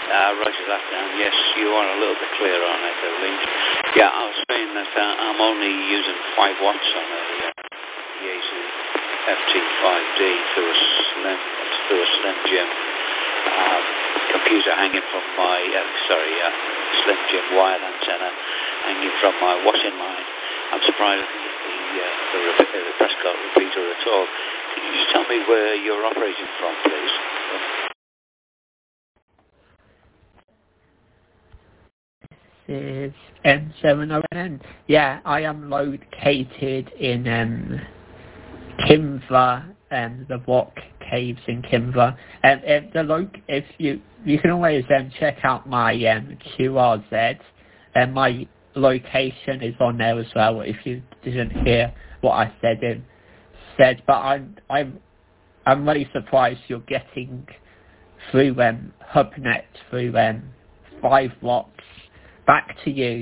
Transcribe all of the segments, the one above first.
Roger that down. Yes, you are a little bit clearer on it, Link. Yeah, I was saying that I'm only using 5 watts on a Yaesu FT5D through a Slim Jim computer hanging from my Slim Jim wired antenna hanging from my washing line. I'm surprised I didn't get the Prescott repeater at all. Can you just tell me where you're operating from, please? Is M7ON. Yeah, I am located in Kimva, the Rock Caves in Kimva. If you can always check out my QRZ, and my location is on there as well. If you didn't hear what I said, but I'm really surprised you're getting through HubNet through 5 watts. Back to you.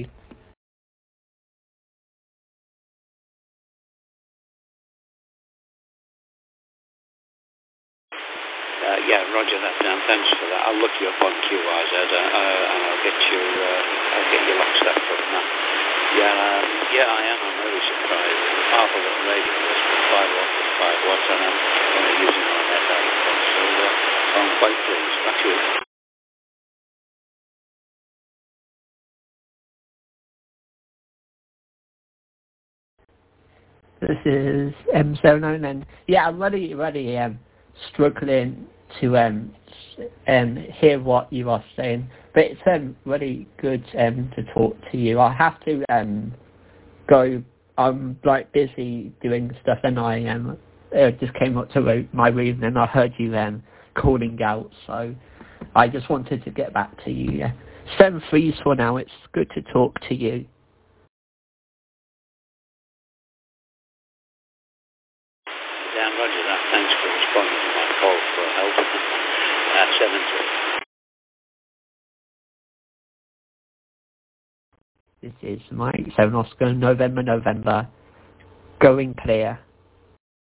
Yeah, Roger that down. Thanks for that. I'll look you up on QRZ and I'll get you locked up from that. Yeah, I am. I'm really surprised. Half of it radio was 5 watts and 5 watts, and I'm only using it on FM. So I'm quite pleased. Back to you. This is M7ON. Yeah, I'm really struggling to hear what you are saying, but it's really good to talk to you. I have to go. I'm busy doing stuff, and I just came up to my room and I heard you calling out, so I just wanted to get back to you. 7-3 for now. It's good to talk to you. Dan, Roger that. Thanks for responding to my call for help. 7-3. This is Mike 7 Oscar November. Going clear.